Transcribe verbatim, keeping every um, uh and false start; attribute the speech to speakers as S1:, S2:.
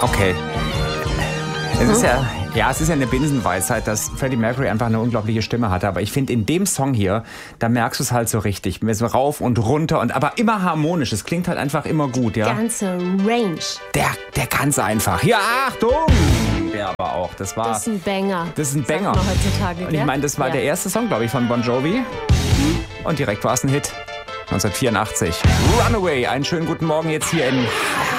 S1: Okay. Es ist ja, ja, es ist ja eine Binsenweisheit, dass Freddie Mercury einfach eine unglaubliche Stimme hatte. Aber ich finde, in dem Song hier, da merkst du es halt so richtig. So rauf und runter, und aber immer harmonisch. Es klingt halt einfach immer gut, ja.
S2: Ganze Range.
S1: Der, der kann's einfach. Ja, Achtung! Der aber auch. Das war.
S2: Das ist ein Banger.
S1: Das ist ein Banger.
S2: Sagt man heutzutage,
S1: Und ich meine, das war
S2: ja.
S1: der erste Song, glaube ich, von Bon Jovi. Und direkt war es ein Hit. neunzehnhundertvierundachtzig. Runaway. Einen schönen guten Morgen jetzt hier in